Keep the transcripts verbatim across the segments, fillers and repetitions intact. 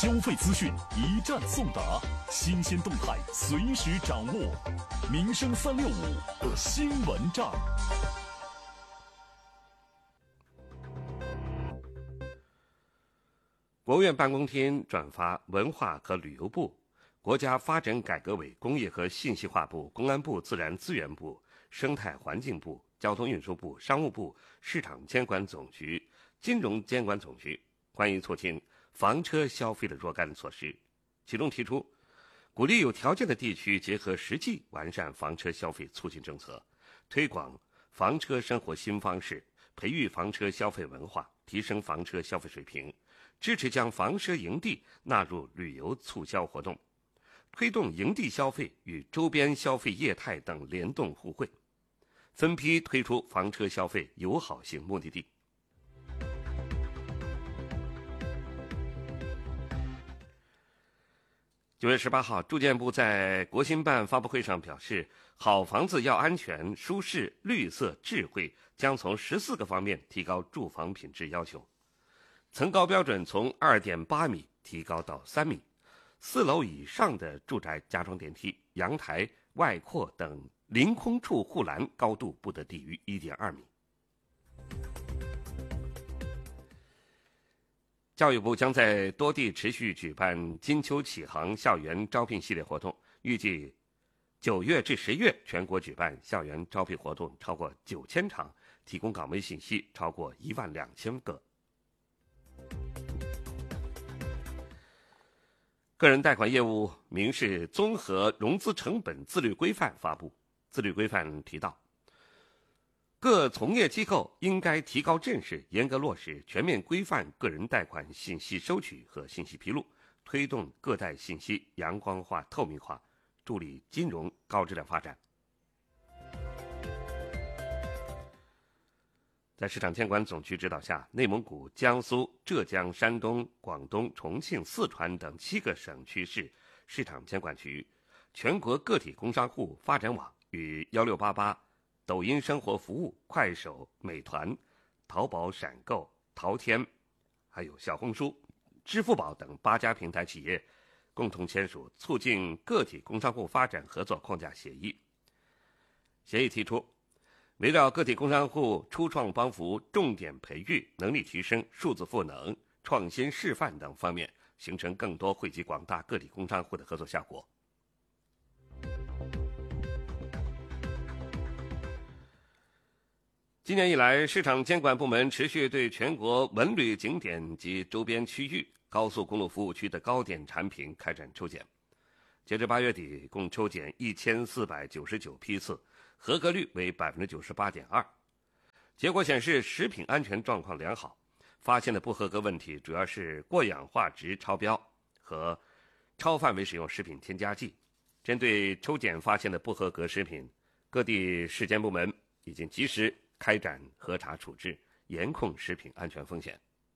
消费资讯一站送达，新鲜动态随时掌握。民生三六五新闻站。 国务院办公厅转发文化和旅游部、国家发展改革委、工业和信息化部、公安部自然资源部、生态环境部、交通运输部、商务部、市场监管总局、金融监管总局关于促进房车消费的若干措施，其中提出，鼓励有条件的地区结合实际完善房车消费促进政策，推广房车生活新方式，培育房车消费文化，提升房车消费水平，支持将房车营地纳入旅游促销活动，推动营地消费与周边消费业态等联动互惠，分批推出房车消费友好型目的地。九月十八号，住建部在国新办发布会上表示，好房子要安全、舒适、绿色、智慧，将从十四个方面提高住房品质要求。层高标准从 二点八米提高到三米，四楼以上的住宅加装电梯、阳台、外扩等临空处护栏高度不得低于 一点二米。教育部将在多地持续举办金秋启航校园招聘系列活动，预计九月至十月全国举办校园招聘活动超过九千场，提供岗位信息超过一万两千个。个人贷款业务民事综合融资成本自律规范发布。自律规范提到，各从业机构应该提高正视，严格落实全面规范个人贷款信息收取和信息披露，推动个贷信息阳光化、透明化，助力金融高质量发展。在市场监管总局指导下，内蒙古、江苏、浙江、山东、广东、重庆、四川等七个省区市市场监管局、全国个体工商户发展网与一六八八、抖音生活服务、快手、美团、淘宝闪购、淘天，还有小红书、支付宝等八家平台企业共同签署促进个体工商户发展合作框架协议。协议提出，围绕个体工商户初创帮扶、重点培育、能力提升、数字赋能、创新示范等方面，形成更多惠及广大个体工商户的合作效果。今年以来，市场监管部门持续对全国文旅景点及周边区域、高速公路服务区的糕点产品开展抽检。截至八月底，共抽检一千四百九十九批次，合格率为 百分之九十八点二。 结果显示，食品安全状况良好，发现的不合格问题主要是过氧化值超标和超范围使用食品添加剂。针对抽检发现的不合格食品，各地市监部门已经及时开展核查处置，严控食品安全风险。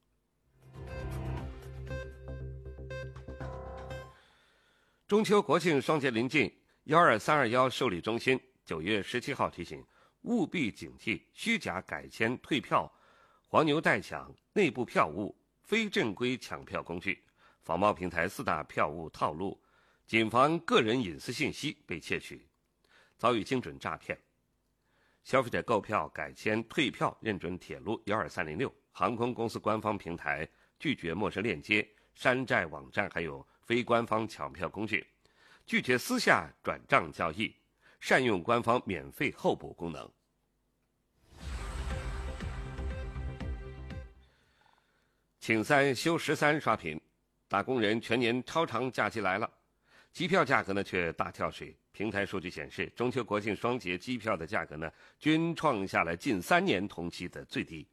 中秋国庆双节临近，一二三二一受理中心九月十七号提醒，务必警惕虚假改签、退票、黄牛代抢、内部票务、非正规抢票工具、仿冒平台四大票务套路，谨防个人隐私信息被窃取，遭遇精准诈骗。消费者购票、改签、退票认准铁路一二三零六、航空公司官方平台，拒绝陌生链接、山寨网站，还有非官方抢票工具，拒绝私下转账交易，善用官方免费候补功能。请三休十三刷屏，打工人全年超长假期来了，机票价格呢却大跳水。平台数据显示，中秋国庆双节机票的价格呢均创下了近三年同期的最低。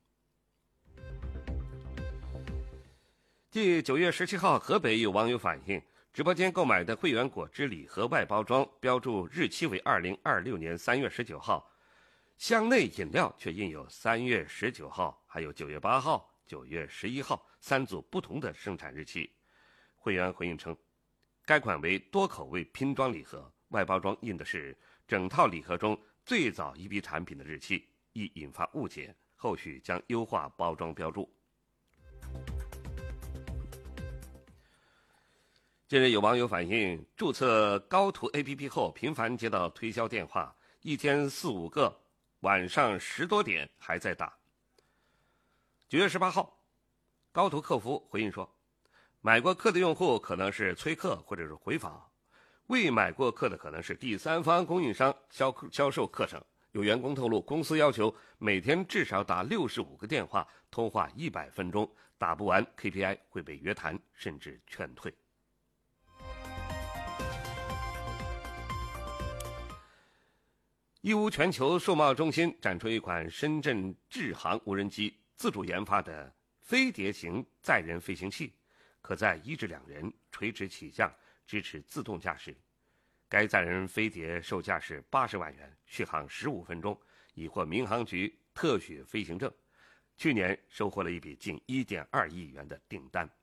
继九月十七号，河北有网友反映，直播间购买的汇源果汁礼盒外包装标注日期为二零二六年三月十九号，箱内饮料却印有三月十九号，还有九月八号、九月十一号三组不同的生产日期。汇源回应称，该款为多口味拼装礼盒，外包装印的是整套礼盒中最早一批产品的日期，易引发误解，后续将优化包装标注。 近日有网友反映，注册高途 A P P 后频繁接到推销电话，一天四五个，晚上十多点还在打。九月十八号，高途客服回应说，买过课的用户可能是催课或者是回访，未买过课的可能是第三方供应商销销售课程。有员工透露，公司要求每天至少打六十五个电话，通话一百分钟，打不完 K P I 会被约谈甚至劝退。义乌全球数贸中心展出一款深圳智航无人机自主研发的飞碟型载人飞行器，可载一至两人，垂直起降，支持自动驾驶。该载人飞碟售价是八十万元，续航十五分钟，已获民航局特许飞行证。去年收获了一笔近一点二亿元的订单。